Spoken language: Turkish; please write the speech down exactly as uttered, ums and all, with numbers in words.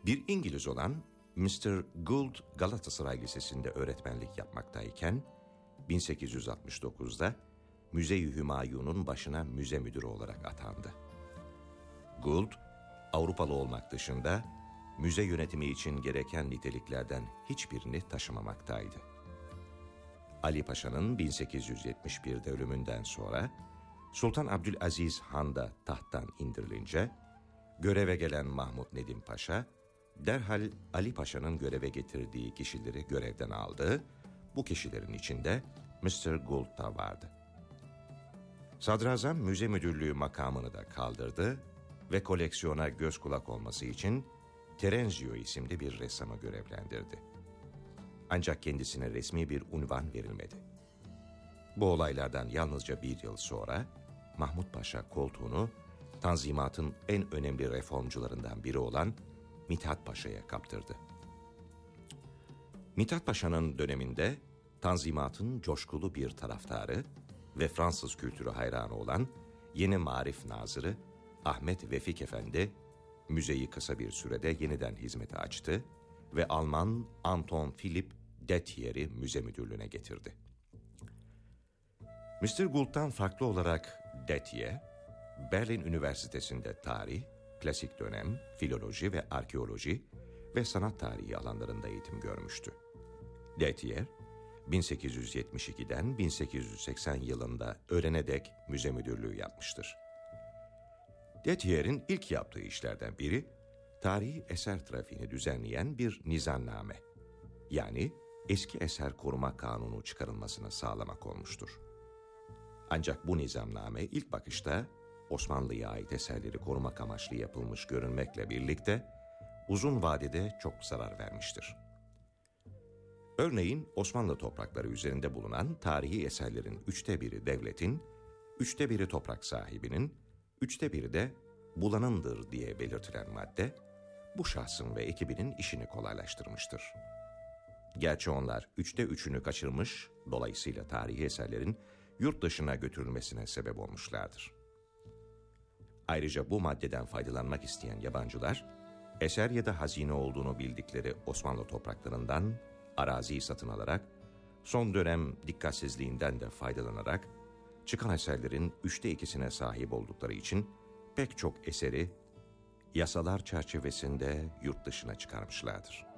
Bir İngiliz olan mister Gould Galatasaray Lisesi'nde öğretmenlik yapmaktayken bin sekiz yüz altmış dokuzda Müze-i Hümayun'un başına müze müdürü olarak atandı. Gould, Avrupalı olmak dışında müze yönetimi için gereken niteliklerden hiçbirini taşımamaktaydı. Ali Paşa'nın bin sekiz yüz yetmiş birde ölümünden sonra Sultan Abdülaziz Han da tahttan indirilince göreve gelen Mahmud Nedim Paşa derhal Ali Paşa'nın göreve getirdiği kişileri görevden aldı. Bu kişilerin içinde mister Gould da vardı. Sadrazam müze müdürlüğü makamını da kaldırdı ve koleksiyona göz kulak olması için Terenzio isimli bir ressamı görevlendirdi. Ancak kendisine resmi bir unvan verilmedi. Bu olaylardan yalnızca bir yıl sonra Mahmud Paşa koltuğunu Tanzimat'ın en önemli reformcularından biri olan Mithat Paşa'ya kaptırdı. Mithat Paşa'nın döneminde Tanzimat'ın coşkulu bir taraftarı ve Fransız kültürü hayranı olan yeni Marif Nazırı Ahmet Vefik Efendi, müzeyi kısa bir sürede yeniden hizmete açtı ve Alman Anton Philipp Detier'i müze müdürlüğüne getirdi. mister Gould'dan farklı olarak Detier, Berlin Üniversitesi'nde tarih, klasik dönem, filoloji ve arkeoloji ve sanat tarihi alanlarında eğitim görmüştü. Detier, bin sekiz yüz yetmiş ikiden bin sekiz yüz seksen yılında ölene dek müze müdürlüğü yapmıştır. Detier'in ilk yaptığı işlerden biri, tarihi eser trafiğini düzenleyen bir nizamname, yani eski eser koruma kanunu çıkarılmasını sağlamak olmuştur. Ancak bu nizamname ilk bakışta Osmanlı'ya ait eserleri korumak amaçlı yapılmış görünmekle birlikte uzun vadede çok zarar vermiştir. Örneğin Osmanlı toprakları üzerinde bulunan tarihi eserlerin üçte biri devletin, üçte biri toprak sahibinin, üçte biri de bulanındır diye belirtilen madde, bu şahsın ve ekibinin işini kolaylaştırmıştır. Gerçi onlar üçte üçünü kaçırmış, dolayısıyla tarihi eserlerin yurt dışına götürülmesine sebep olmuşlardır. Ayrıca bu maddeden faydalanmak isteyen yabancılar, eser ya da hazine olduğunu bildikleri Osmanlı topraklarından araziyi satın alarak, son dönem dikkatsizliğinden de faydalanarak, çıkan eserlerin üçte ikisine sahip oldukları için pek çok eseri yasalar çerçevesinde yurt dışına çıkarmışlardır.